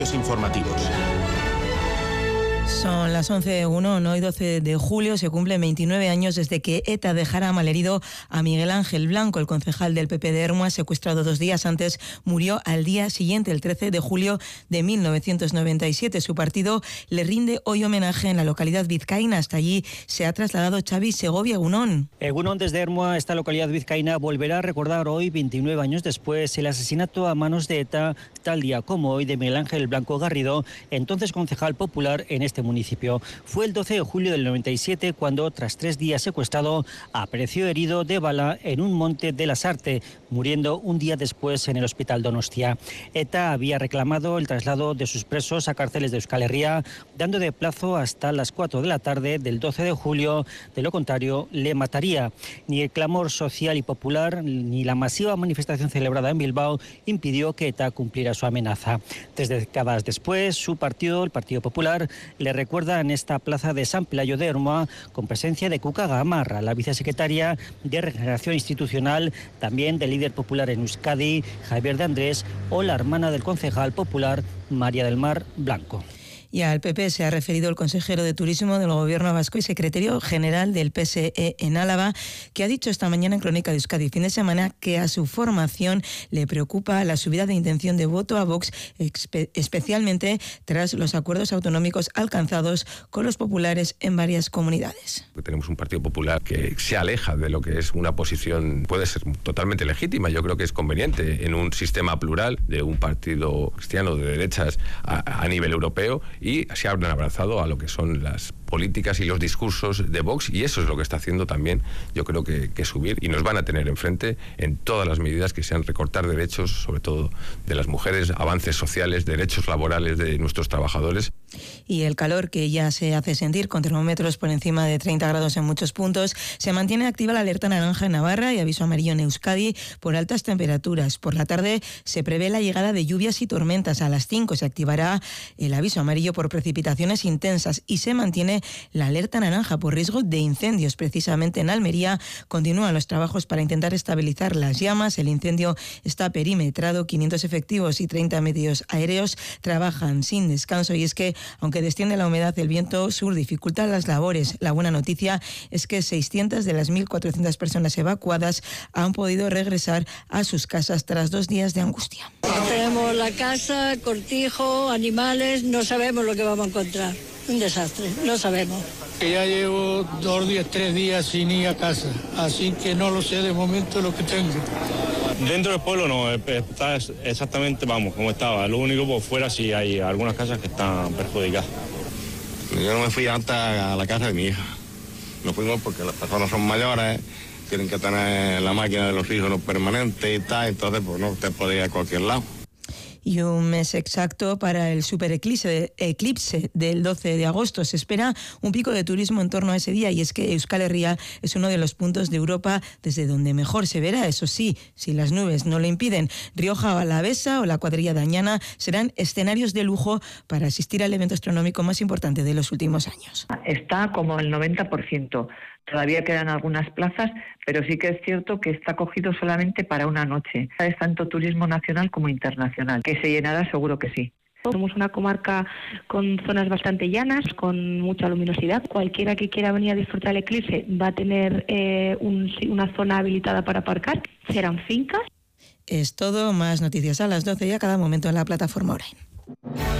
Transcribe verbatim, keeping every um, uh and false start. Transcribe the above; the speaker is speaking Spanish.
Informativos. Son las once uno, hoy doce de julio, se cumplen veintinueve años desde que ETA dejara malherido a Miguel Ángel Blanco, el concejal del P P de Ermua, secuestrado dos días antes, murió al día siguiente, el trece de julio de mil novecientos noventa y siete. Su partido le rinde hoy homenaje en la localidad vizcaína. Hasta allí se ha trasladado Xavi Segovia. Egunon. Egunon, desde Ermua, esta localidad vizcaína volverá a recordar hoy, veintinueve años después, el asesinato a manos de ETA, tal día como hoy, de Miguel Ángel Blanco Garrido, entonces concejal popular en este municipio. Fue el doce de julio del noventa y siete cuando, tras tres días secuestrado, apareció herido de bala en un monte de Lasarte, muriendo un día después en el hospital Donostia. ETA había reclamado el traslado de sus presos a cárceles de Euskal Herria, dando de plazo hasta las cuatro de la tarde del doce de julio, de lo contrario le mataría. Ni el clamor social y popular, ni la masiva manifestación celebrada en Bilbao impidió que ETA cumpliera su amenaza. Tres décadas después, su partido, el Partido Popular, le recuerda en esta plaza de San Pelayo de Ermua, con presencia de Cuca Gamarra, la vicesecretaria de Regeneración Institucional, también del líder popular en Euskadi, Javier de Andrés, o la hermana del concejal popular, María del Mar Blanco. Y al P P se ha referido el consejero de Turismo del Gobierno vasco y secretario general del P S E en Álava, que ha dicho esta mañana en Crónica de Euskadi fin de semana que a su formación le preocupa la subida de intención de voto a Vox, especialmente tras los acuerdos autonómicos alcanzados con los populares en varias comunidades. Tenemos un Partido Popular que se aleja de lo que es una posición, puede ser totalmente legítima. Yo creo que es conveniente en un sistema plural de un partido cristiano de derechas a, a nivel europeo, y se han abrazado a lo que son las políticas y los discursos de Vox, y eso es lo que está haciendo también, yo creo que, que subir, y nos van a tener enfrente en todas las medidas que sean recortar derechos, sobre todo de las mujeres, avances sociales, derechos laborales de nuestros trabajadores. Y el calor, que ya se hace sentir con termómetros por encima de treinta grados en muchos puntos, se mantiene activa la alerta naranja en Navarra y aviso amarillo en Euskadi por altas temperaturas. Por la tarde se prevé la llegada de lluvias y tormentas. A las cinco se activará el aviso amarillo por precipitaciones intensas y se mantiene la alerta naranja por riesgo de incendios. Precisamente en Almería continúan los trabajos para intentar estabilizar las llamas. El incendio está perimetrado, quinientos efectivos y treinta medios aéreos trabajan sin descanso, y es que aunque desciende la humedad, el viento sur dificulta las labores. La buena noticia es que seiscientas de las mil cuatrocientas personas evacuadas han podido regresar a sus casas tras dos días de angustia. Tenemos la casa, cortijo, animales, no sabemos lo que vamos a encontrar. Un desastre, no sabemos. Ya llevo dos días, tres días sin ir a casa, así que no lo sé de momento lo que tengo. Dentro del pueblo no, está exactamente, vamos, como estaba. Lo único por fuera sí hay algunas casas que están perjudicadas. Yo no me fui antes a la casa de mi hija. No fuimos porque las personas son mayores, tienen que tener la máquina de los hijos permanente y tal, entonces pues no, usted puede ir a cualquier lado. Y un mes exacto para el supereclipse eclipse del doce de agosto. Se espera un pico de turismo en torno a ese día, y es que Euskal Herria es uno de los puntos de Europa desde donde mejor se verá, eso sí, si las nubes no lo impiden. Rioja Alavesa o la cuadrilla de Añana serán escenarios de lujo para asistir al evento astronómico más importante de los últimos años. Está como el noventa por ciento. Todavía quedan algunas plazas, pero sí que es cierto que está cogido solamente para una noche. Es tanto turismo nacional como internacional. Que se llenará, seguro que sí. Somos una comarca con zonas bastante llanas, con mucha luminosidad. Cualquiera que quiera venir a disfrutar el eclipse va a tener eh, un, una zona habilitada para aparcar. Serán fincas. Es todo, más noticias a las doce y a cada momento en la plataforma Orain.